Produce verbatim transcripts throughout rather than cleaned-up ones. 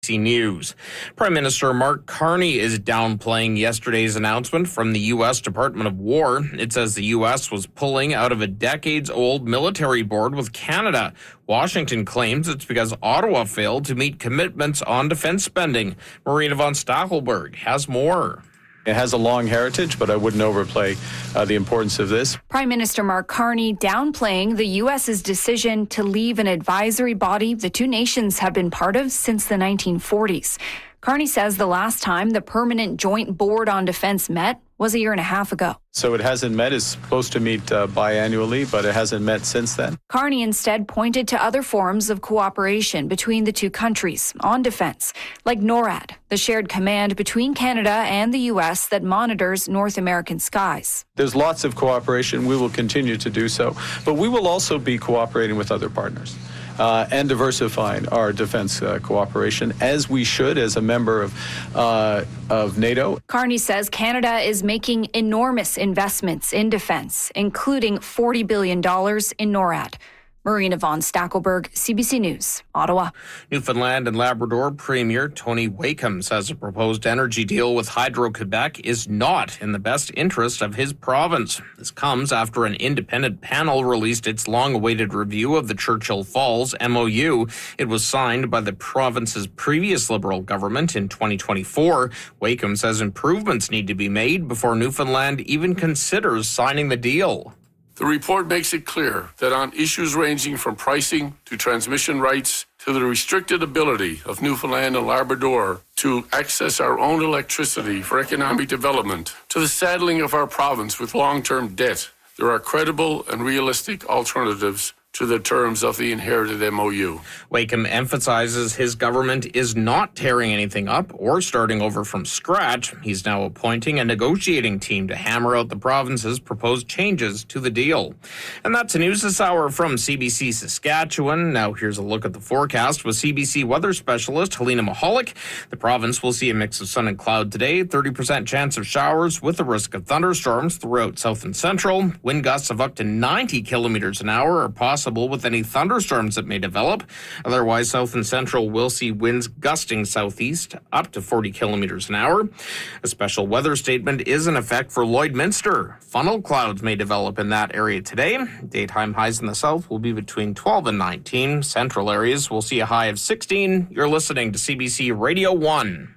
News. Prime Minister Mark Carney is downplaying yesterday's announcement from the U S Department of War. It says the U S was pulling out of a decades-old military board with Canada. Washington claims it's because Ottawa failed to meet commitments on defense spending. Marina von Stachelberg has more. It has a long heritage, but I wouldn't overplay uh, the importance of this. Prime Minister Mark Carney downplaying the U S's decision to leave an advisory body the two nations have been part of since the nineteen forties. Carney says the last time the Permanent Joint Board on Defense met was a year and a half ago. So it hasn't met. It's supposed to meet uh, biannually, but it hasn't met since then. Carney instead pointed to other forms of cooperation between the two countries on defense, like NORAD, the shared command between Canada and the U S that monitors North American skies. There's lots of cooperation. We will continue to do so, but we will also be cooperating with other partners. Uh, and diversifying our defense uh, cooperation, as we should as a member of uh, of NATO. Carney says Canada is making enormous investments in defense, including forty billion dollars in NORAD. Marina von Stackelberg, C B C News, Ottawa. Newfoundland and Labrador Premier Tony Wakeham says a proposed energy deal with Hydro-Quebec is not in the best interest of his province. This comes after an independent panel released its long-awaited review of the Churchill Falls M O U. It was signed by the province's previous Liberal government in twenty twenty-four. Wakeham says improvements need to be made before Newfoundland even considers signing the deal. The report makes it clear that on issues ranging from pricing to transmission rights to the restricted ability of Newfoundland and Labrador to access our own electricity for economic development, to the saddling of our province with long-term debt, there are credible and realistic alternatives to the terms of the inherited M O U. Wakeham emphasizes his government is not tearing anything up or starting over from scratch. He's now appointing a negotiating team to hammer out the province's proposed changes to the deal. And that's the news this hour from C B C Saskatchewan. Now here's a look at the forecast with C B C weather specialist Helena Mahalik. The province will see a mix of sun and cloud today, thirty percent chance of showers with a risk of thunderstorms throughout south and central. Wind gusts of up to ninety kilometers an hour are possible with any thunderstorms that may develop. Otherwise, south and central will see winds gusting southeast up to forty kilometers an hour. A special weather statement is in effect for Lloydminster. Funnel clouds may develop in that area today. Daytime highs in the south will be between twelve and nineteen. Central areas will see a high of sixteen. You're listening to C B C Radio one.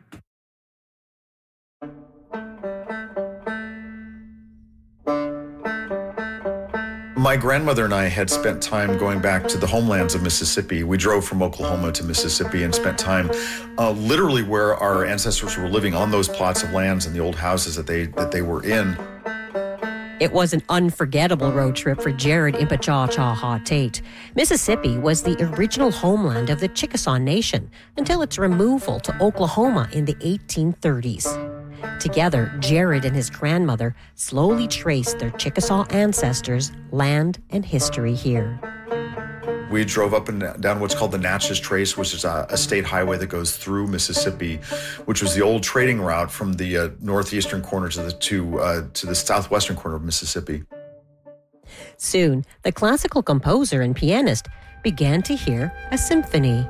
My grandmother and I had spent time going back to the homelands of Mississippi. We drove from Oklahoma to Mississippi and spent time uh, literally where our ancestors were living on those plots of lands and the old houses that they that they were in. It was an unforgettable road trip for Jared Impachachaha Tate. Mississippi was the original homeland of the Chickasaw Nation until its removal to Oklahoma in the eighteen thirties. Together, Jared and his grandmother slowly traced their Chickasaw ancestors' land and history here. We drove up and down what's called the Natchez Trace, which is a, a state highway that goes through Mississippi, which was the old trading route from the uh, northeastern corner to the to, uh, to the southwestern corner of Mississippi. Soon, the classical composer and pianist began to hear a symphony.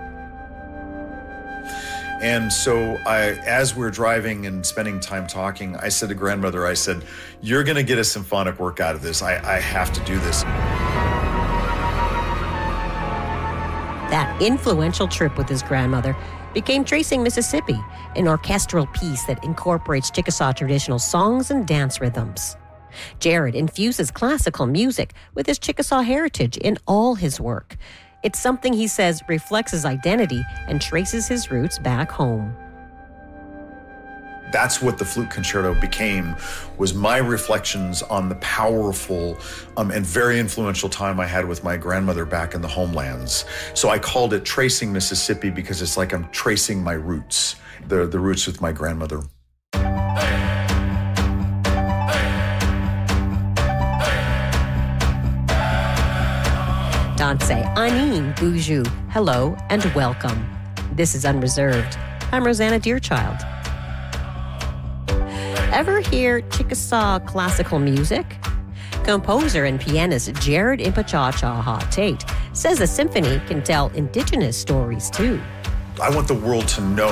And so I, as we're driving and spending time talking, I said to grandmother, I said, you're going to get a symphonic work out of this. I, I have to do this. That influential trip with his grandmother became Tracing Mississippi, an orchestral piece that incorporates Chickasaw traditional songs and dance rhythms. Jared infuses classical music with his Chickasaw heritage in all his work. It's something he says reflects his identity and traces his roots back home. That's what the flute concerto became, was my reflections on the powerful um, and very influential time I had with my grandmother back in the homelands. So I called it Tracing Mississippi because it's like I'm tracing my roots, the, the roots with my grandmother. Danse Anin Boujou. Hello and welcome. This is Unreserved. I'm Rosanna Deerchild. Ever hear Chickasaw classical music? Composer and pianist Jared Impachachaha Tate says a symphony can tell indigenous stories too. I want the world to know